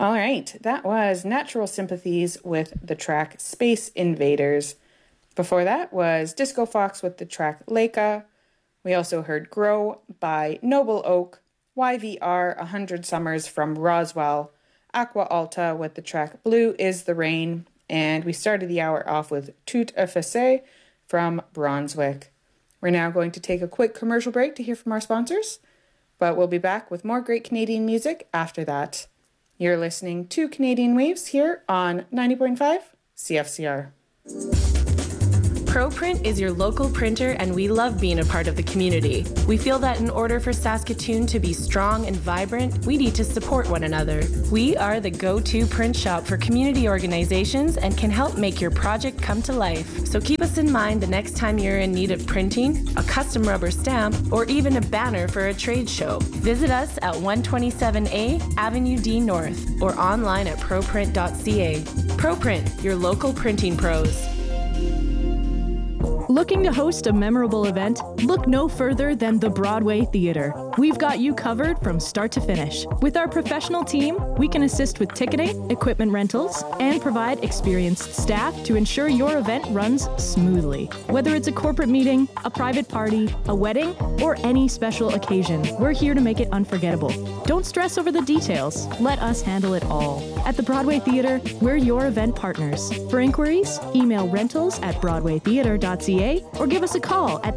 All right, that was Natural Sympathies with the track Space Invaders. Before that was Disco Fox with the track Leica. We also heard Grow by Noble Oak, YVR 100 Summers from Roswell, Aqua Alta with the track Blue is the Rain, and we started the hour off with Tout Effacé from Brunswick. We're now going to take a quick commercial break to hear from our sponsors, but we'll be back with more great Canadian music after that. You're listening to Canadian Waves here on 90.5 CFCR. ProPrint is your local printer, and we love being a part of the community. We feel that in order for Saskatoon to be strong and vibrant, we need to support one another. We are the go-to print shop for community organizations and can help make your project come to life. So keep us in mind the next time you're in need of printing, a custom rubber stamp, or even a banner for a trade show. Visit us at 127A Avenue D North or online at proprint.ca. ProPrint, your local printing pros. Looking to host a memorable event? Look no further than the Broadway Theatre. We've got you covered from start to finish. With our professional team, we can assist with ticketing, equipment rentals, and provide experienced staff to ensure your event runs smoothly. Whether it's a corporate meeting, a private party, a wedding, or any special occasion, we're here to make it unforgettable. Don't stress over the details. Let us handle it all. At the Broadway Theatre, we're your event partners. For inquiries, email rentals@broadwaytheatre.ca or give us a call at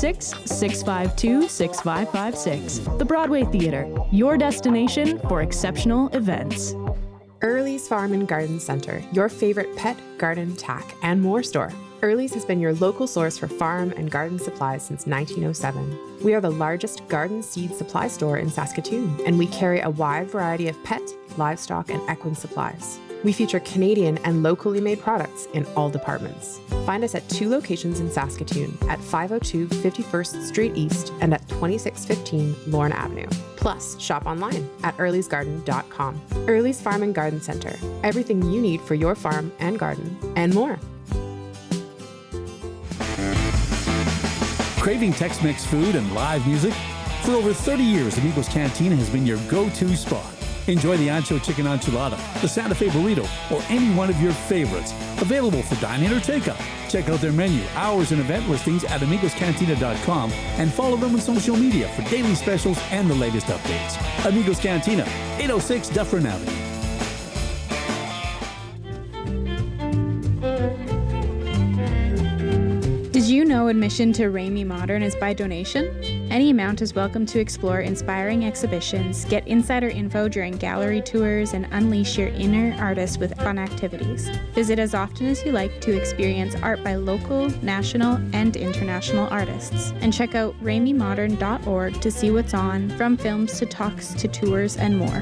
306-652-6556. The Broadway Theatre, your destination for exceptional events. Early's Farm and Garden Center, your favorite pet, garden, tack, and more store. Early's has been your local source for farm and garden supplies since 1907. We are the largest garden seed supply store in Saskatoon, and we carry a wide variety of pet, livestock, and equine supplies. We feature Canadian and locally made products in all departments. Find us at 2 locations in Saskatoon at 502 51st Street East and at 2615 Lorne Avenue. Plus, shop online at earlysgarden.com. Early's Farm and Garden Center. Everything you need for your farm and garden, and more. Craving Tex-Mex food and live music? For over 30 years, Amigos Cantina has been your go-to spot. Enjoy the Ancho Chicken Enchilada, the Santa Fe Burrito, or any one of your favorites. Available for dine-in or takeout. Check out their menu, hours, and event listings at amigoscantina.com and follow them on social media for daily specials and the latest updates. Amigos Cantina, 806 Dufferin Avenue. Did you know admission to Ramey Modern is by donation? Any amount is welcome to explore inspiring exhibitions, get insider info during gallery tours, and unleash your inner artist with fun activities. Visit as often as you like to experience art by local, national, and international artists. And check out rameymodern.org to see what's on, from films to talks to tours and more.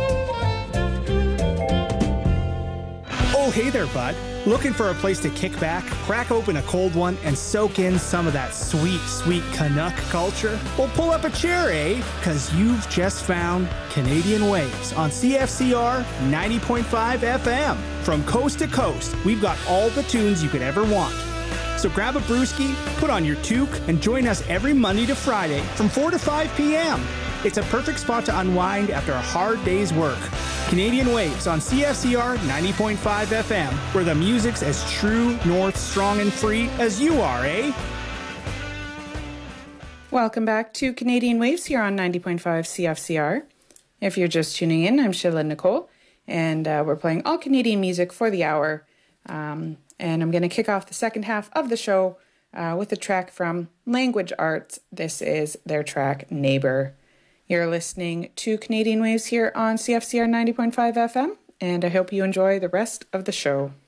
Oh, hey there, bud. Looking for a place to kick back, crack open a cold one, and soak in some of that sweet, sweet Canuck culture? Well, pull up a chair, eh? Because you've just found Canadian Waves on CFCR 90.5 FM. From coast to coast, we've got all the tunes you could ever want. So grab a brewski, put on your toque, and join us every Monday to Friday from 4 to 5 p.m. It's a perfect spot to unwind after a hard day's work. Canadian Waves on CFCR 90.5 FM, where the music's as true, north, strong, and free as you are, eh? Welcome back to Canadian Waves here on 90.5 CFCR. If you're just tuning in, I'm Sheila Nicole, and we're playing all Canadian music for the hour. And I'm going to kick off the second half of the show with a track from Language Arts. This is their track, Neighbor. You're listening to Canadian Waves here on CFCR 90.5 FM, and I hope you enjoy the rest of the show.